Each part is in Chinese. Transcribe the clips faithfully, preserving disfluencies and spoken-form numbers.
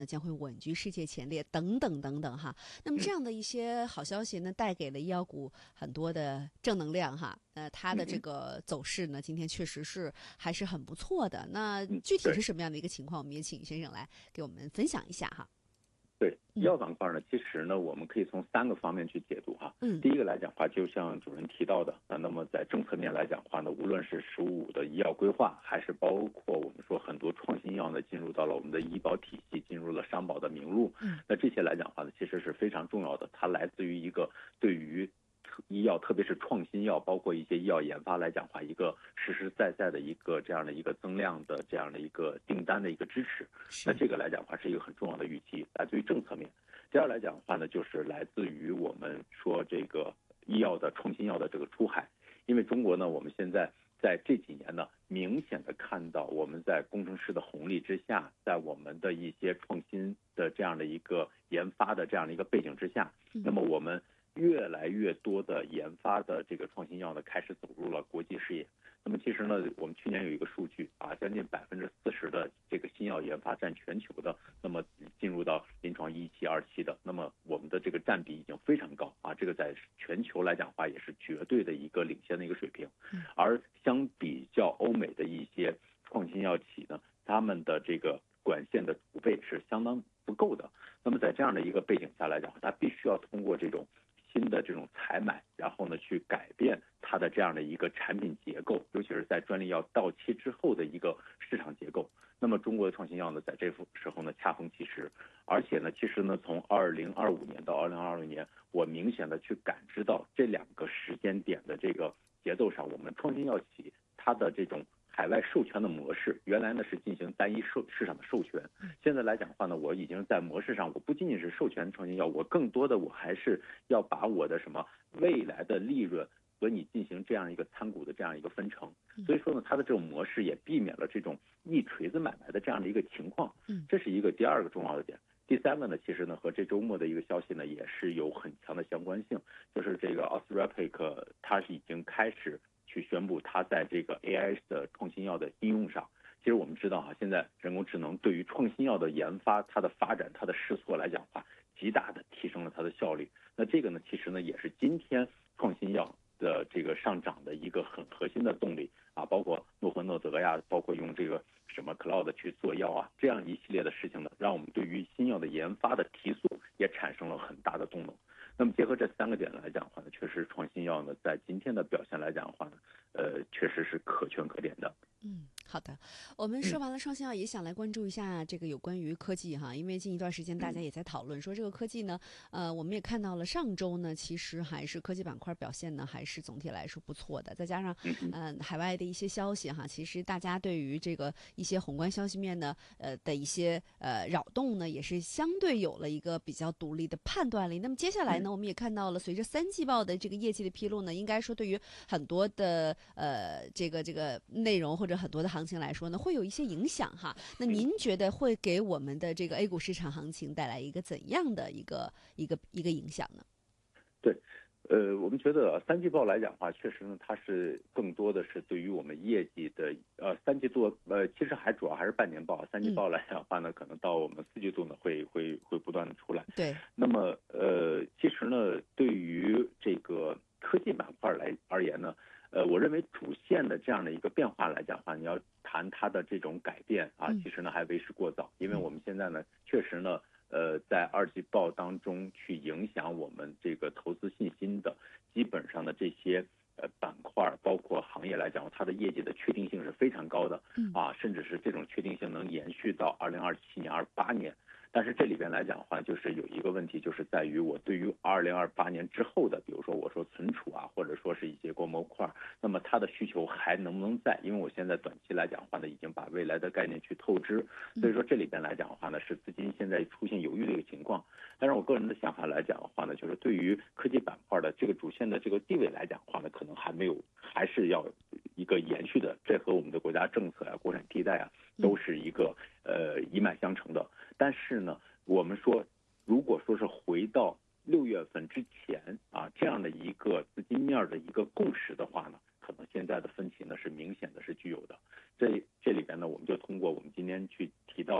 将会稳居世界前列等等等等哈。那么这样的一些好消息呢，带给了医药股很多的正能量哈。呃，它的这个走势呢，今天确实是还是很不错的。那具体是什么样的一个情况，我们也请先生来给我们分享一下哈。 对，医药板块呢，其实呢，我们可以从三个方面去解读哈。 嗯， 第一个来讲的话，就像主任提到的，那那么在政策面来讲的话呢，无论是“十五五”的医药规划，还是包括我们说很多创新药呢进入到了我们的医保体系，进入了商保的名录， 嗯， 那这些来讲的话呢，其实是非常重要的，它来自于一个对于医药，特别是创新药，包括一些医药研发来讲的话，一个实实在在的一个这样的一个增量的这样的一个订单的一个支持。那这个来讲的话，是一个很重要的预期，来自于政策面。第二来讲的话呢，就是来自于我们说这个医药的创新药的这个出海，因为中国呢，我们现在在这几年呢，明显的看到我们在工程师的红利之下，在我们的一些创新的这样的一个研发的这样的一个背景之下，那么我们越来越多的研发的这个创新药呢，开始走入了国际视野。那么其实呢，我们去年有一个数据啊，将近百分之四十的这个新药研发占全球的，那么进入到临床一期、二期的，那么我们的这个占比已经非常高啊，这个在全球来讲的话也是绝对的一个领先的一个水平。而相比较欧美的一些创新药企呢，他们的这个管线的储备是相当不够的。那么在这样的一个背景下来讲，它必须要通过这种新的这种采买，然后呢去改变它的这样的一个产品结构，尤其是在专利药到期之后的一个市场结构。那么中国的创新药呢，在这时候呢恰逢其时，而且呢，其实呢，从二零二五年到二零二六年，我明显的去感知到这两个时间点的这个节奏上，我们创新药企它的这种海外授权的模式，原来呢是进行单一授市场的授权，现在来讲的话呢，我已经在模式上，我不仅仅是授权创新药，我更多的我还是要把我的什么未来的利润和你进行这样一个参股的这样一个分成，所以说呢，它的这种模式也避免了这种一锤子买卖的这样的一个情况，这是一个第二个重要的点。第三个呢，其实呢和这周末的一个消息呢也是有很强的相关性，就是这个 Ozrepic 它是已经开始去宣布它在这个 A I 的创新药的应用上。其实我们知道哈，现在人工智能对于创新药的研发、它的发展、它的试错来讲的话，极大的提升了它的效率。那这个呢，其实呢也是今天创新药的这个上涨的一个很核心的动力啊，包括诺和诺德呀，包括用这个什么 Cloud 去做药啊，这样一系列的事情呢，让我们对于新药的研发的提速也产生了很大的动能。那么结合这三个点来讲的话呢，确实创新药呢在今天的表现来讲的话呢，呃，确实是可圈可点的。 嗯，好的，我们说完了创新药，也想来关注一下这个有关于科技哈，因为近一段时间大家也在讨论说这个科技呢，呃，我们也看到了上周呢，其实还是科技板块表现呢还是总体来说不错的，再加上嗯、呃、海外的一些消息哈，其实大家对于这个一些宏观消息面呢，呃的一些呃扰动呢，也是相对有了一个比较独立的判断力。那么接下来呢，我们也看到了随着三季报的这个业绩的披露呢，应该说对于很多的呃这个这个内容或者很多的行情来说呢，会有一些影响哈。那您觉得会给我们的这个 A 股市场行情带来一个怎样的一个一个一个影响呢？ 对，呃，我们觉得三季报来讲的话，确实呢，它是更多的是对于我们业绩的呃三季度呃，其实还主要还是半年报，三季报来讲的话呢，嗯、可能到我们四季度呢会会会不断的出来。 对， 那么呃，其实呢，对于这个科技板块来而言呢。呃，我认为主线的这样的一个变化来讲的话，你要谈它的这种改变啊，其实呢还为时过早，因为我们现在呢确实呢，呃，在二季报当中去影响我们这个投资信心的，基本上的这些呃板块，包括行业来讲，它的业绩的确定性是非常高的，啊，甚至是这种确定性能延续到二零二七年、二八年。但是这里边来讲的话，就是有一个问题，就是在于我对于二零二八年之后的，比如说我说存储啊，或者说是一些光模块，那么它的需求还能不能在？因为我现在短期来讲的话呢，已经把未来的概念去透支，所以说这里边来讲的话呢，是资金现在出现犹豫的一个情况。但是我个人的想法来讲的话呢，就是对于科技板块的这个主线的这个地位来讲的话呢，可能还没有，还是要一个延续的，这和我们的国家政策啊、国产替代啊，都是一个呃一脉相承的。但是呢，我们说，如果说是回到六月份之前啊这样的一个资金面的一个共识的话呢，可能现在的分歧呢是明显的是具有的。这这里边呢，我们就通过我们今天去提到的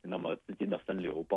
那么资金的分流，包